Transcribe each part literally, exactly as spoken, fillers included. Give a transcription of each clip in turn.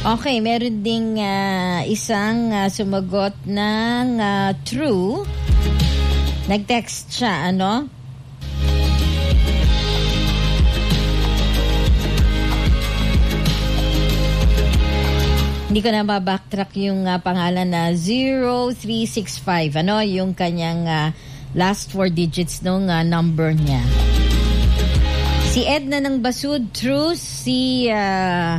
Okay, meron ding uh, isang uh, sumagot ng uh, true. Nag-text siya, ano? Hindi ko na mabacktrack yung uh, pangalan na zero three six five. Ano? Yung kanyang uh, last four digits nung uh, number niya. Si Edna ng Basud, true. Si... Uh,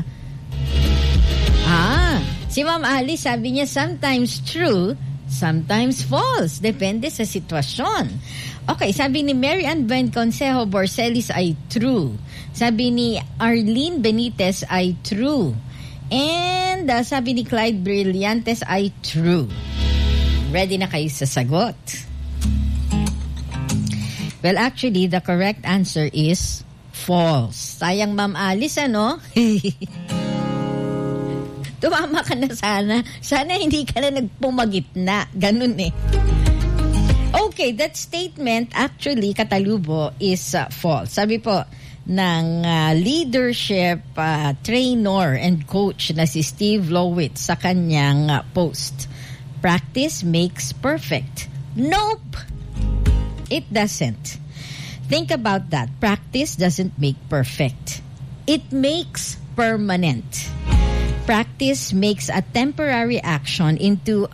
ah, si Ma'am Alice, sabi niya, sometimes true, sometimes false. Depende sa sitwasyon. Okay, sabi ni Mary Ann Ben Consejo Borcelis ay true. Sabi ni Arlene Benitez ay true. And uh, sabi ni Clyde Brillantes ay true. Ready na kayo sa sagot? Well, actually, the correct answer is false. Sayang, Ma'am Alice, ano? Tumama ka na sana. Sana hindi ka na nagpumagitna. Ganun eh. Okay, that statement actually, katalubo, is uh, false. Sabi po ng uh, leadership uh, trainer and coach na si Steve Lowitz sa kanyang uh, post. Practice makes perfect. Nope! It doesn't. Think about that. Practice doesn't make perfect. It makes permanent. Practice makes a temporary action into